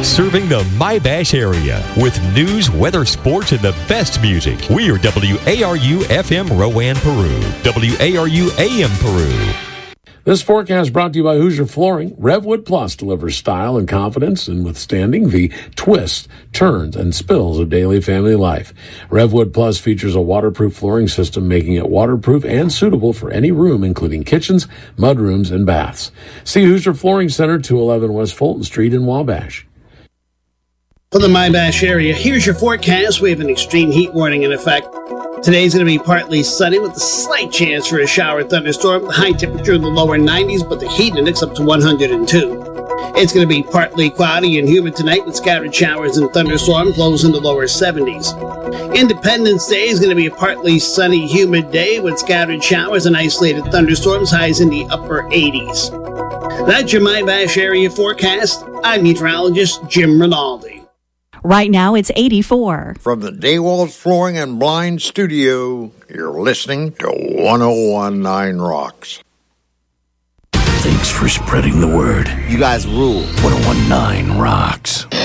Serving the My-Bash area with news, weather, sports, and the best music. We are WARU FM Rowan, Peru. WARU AM Peru. This forecast brought to you by Hoosier Flooring. Revwood Plus delivers style and confidence in withstanding the twists, turns, and spills of daily family life. Revwood Plus features a waterproof flooring system, making it waterproof and suitable for any room, including kitchens, mudrooms, and baths. See Hoosier Flooring Center, 211 West Fulton Street in Wabash. For the My-Bash area, here's your forecast. We have an extreme heat warning in effect. Today's going to be partly sunny with a slight chance for a shower thunderstorm. High temperature in the lower 90s, but the heat index up to 102. It's going to be partly cloudy and humid tonight with scattered showers and thunderstorms, lows in the lower 70s. Independence Day is going to be a partly sunny, humid day with scattered showers and isolated thunderstorms, highs in the upper 80s. That's your My-Bash area forecast. I'm meteorologist Jim Rinaldi. Right now, it's 84. From the Daywalls Flooring and Blind Studio, you're listening to 1019 Rocks. Thanks for spreading the word. You guys rule. 1019 Rocks.